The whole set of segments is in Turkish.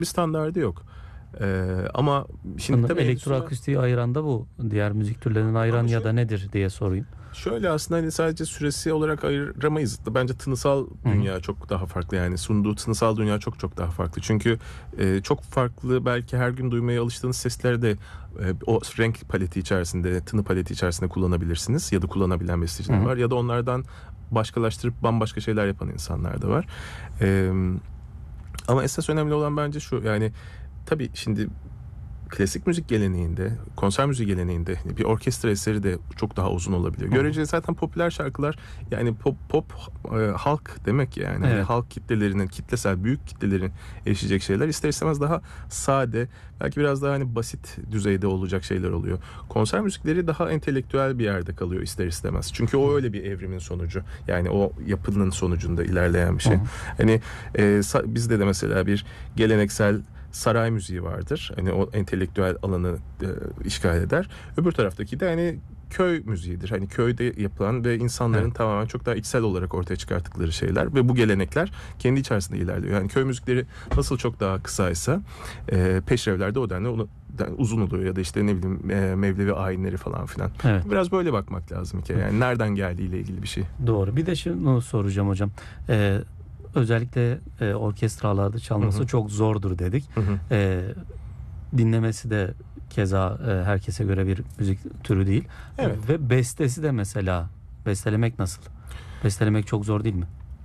bir standardı yok. Ama şimdi tabii elektroakustiği ayıran da bu. Diğer müzik türlerinden ayıran ya da nedir diye sorayım. Şöyle aslında hani sadece süresi olarak ayıramayız. Bence tınısal dünya çok daha farklı, yani sunduğu tınısal dünya çok çok daha farklı. Çünkü çok farklı, belki her gün duymaya alıştığınız sesleri de o renk paleti içerisinde, tını paleti içerisinde kullanabilirsiniz. Ya da kullanabilen besteciler var. Ya da onlardan başkalaştırıp bambaşka şeyler yapan insanlar da var. Ama esas önemli olan bence şu, yani tabii şimdi klasik müzik geleneğinde, konser müziği geleneğinde bir orkestra eseri de çok daha uzun olabiliyor. Görece zaten popüler şarkılar, yani pop halk demek yani. Evet. Yani halk kitlelerinin, kitlesel büyük kitlelerin erişecek şeyler ister istemez daha sade, belki biraz daha hani basit düzeyde olacak şeyler oluyor. Konser müzikleri daha entelektüel bir yerde kalıyor ister istemez. Çünkü o öyle bir evrimin sonucu. Yani o yapının sonucunda ilerleyen bir şey. Hani bizde de mesela bir geleneksel saray müziği vardır. Hani o entelektüel alanı işgal eder. Öbür taraftaki de hani köy müziğidir. Hani köyde yapılan ve insanların tamamen çok daha içsel olarak ortaya çıkarttıkları şeyler ve bu gelenekler kendi içerisinde ilerliyor. Yani köy müzikleri nasıl çok daha kısaysa peşrevlerde o denli uzun oluyor, ya da işte ne bileyim Mevlevi ayinleri falan filan. Evet. Biraz böyle bakmak lazım ki. Yani nereden geldiğiyle ilgili bir şey. Doğru. Bir de şunu soracağım hocam. Özellikle orkestralarda çalması çok zordur dedik. Dinlemesi de keza herkese göre bir müzik türü değil. Evet. Ve bestesi de mesela, bestelemek nasıl? Bestelemek çok zor değil mi?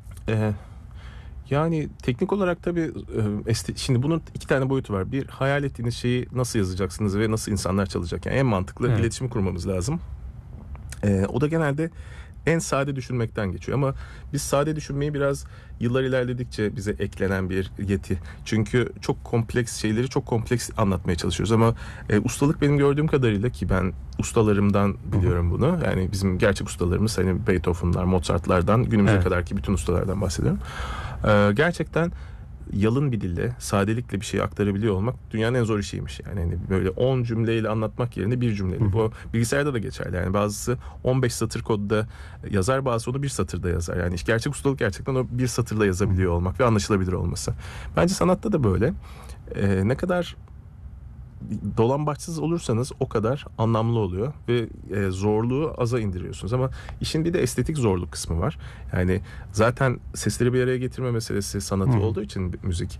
Yani teknik olarak tabii şimdi bunun iki tane boyutu var. Bir, hayal ettiğiniz şeyi nasıl yazacaksınız ve nasıl insanlar çalacak. Yani en mantıklı iletişimi kurmamız lazım. O da genelde en sade düşünmekten geçiyor. Ama biz sade düşünmeyi biraz yıllar ilerledikçe bize eklenen bir yeti. Çünkü çok kompleks şeyleri çok kompleks anlatmaya çalışıyoruz. Ama ustalık, benim gördüğüm kadarıyla, ki ben ustalarımdan biliyorum bunu. Yani bizim gerçek ustalarımız hani Beethoven'lar, Mozart'lardan günümüze kadarki bütün ustalardan bahsediyorum. Gerçekten yalın bir dille, sadelikle bir şeyi aktarabiliyor olmak dünyanın en zor işiymiş. Yani hani böyle 10 cümleyle anlatmak yerine bir cümleyle. Bu bilgisayarda da geçerli. Yani bazısı 15 satır kodda yazar, bazısı onu bir satırda yazar. Yani gerçek ustalık gerçekten o bir satırla yazabiliyor olmak ve anlaşılabilir olması. Bence sanatta da böyle. Ne kadar dolambaçsız olursanız o kadar anlamlı oluyor ve zorluğu aza indiriyorsunuz. Ama işin bir de estetik zorluk kısmı var. Yani zaten sesleri bir araya getirme meselesi sanatı olduğu için müzik,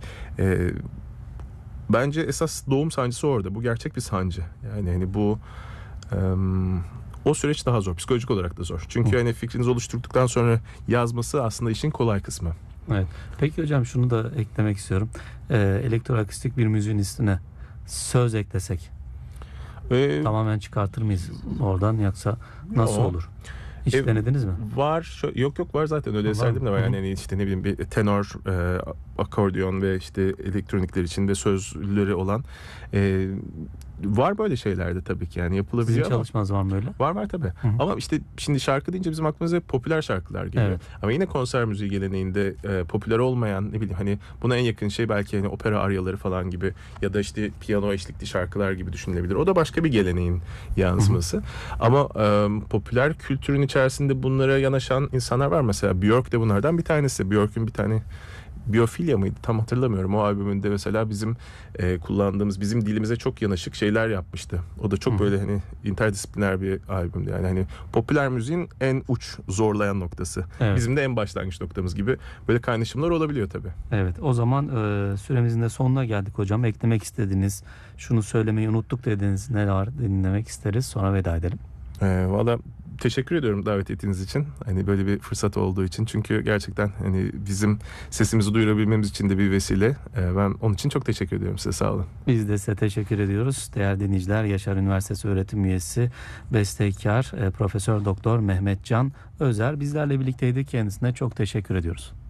bence esas doğum sancısı orada. Bu gerçek bir sancı. Yani hani bu o süreç daha zor. Psikolojik olarak da zor. Çünkü hani fikrinizi oluşturduktan sonra yazması aslında işin kolay kısmı. Evet. Peki hocam, şunu da eklemek istiyorum. Elektroakustik bir müziğin üstüne söz eklesek tamamen çıkartır mıyız oradan, yoksa nasıl olur? Hiç denediniz mi? Var. Yok var zaten, öyle eserlerim de var. Yani işte ne bileyim bir tenor, akordeon ve işte elektronikler içinde sözleri olan var böyle şeyler de tabii ki, yani yapılabiliyor. Sizin çalışmanız var mı öyle? Var tabii. Ama işte şimdi şarkı deyince bizim aklımıza popüler şarkılar geliyor. Evet. Ama yine konser müziği geleneğinde popüler olmayan, ne bileyim hani buna en yakın şey belki hani opera aryaları falan gibi ya da işte piyano eşlikli şarkılar gibi düşünülebilir. O da başka bir geleneğin yansıması. Ama popüler kültürün içerisinde bunlara yanaşan insanlar var. Mesela Björk de bunlardan bir tanesi. Björk'ün bir tane Biyofilya mıydı? Tam hatırlamıyorum. O albümünde mesela bizim kullandığımız, bizim dilimize çok yanaşık şeyler yapmıştı. O da çok böyle hani interdisipliner bir albümdü. Yani hani popüler müziğin en uç zorlayan noktası. Evet. Bizim de en başlangıç noktamız gibi böyle kaynaşımlar olabiliyor tabii. Evet. O zaman süremizin de sonuna geldik hocam. Eklemek istediğiniz, şunu söylemeyi unuttuk dediğiniz ne var, dinlemek isteriz. Sonra veda edelim. Valla teşekkür ediyorum davet ettiğiniz için. Hani böyle bir fırsat olduğu için. Çünkü gerçekten hani bizim sesimizi duyurabilmemiz için de bir vesile. Ben onun için çok teşekkür ediyorum size. Sağ olun. Biz de size teşekkür ediyoruz. Değerli dinleyiciler, Yaşar Üniversitesi öğretim üyesi, bestekar, Profesör Doktor Mehmet Can Özer bizlerle birlikteydi. Kendisine çok teşekkür ediyoruz.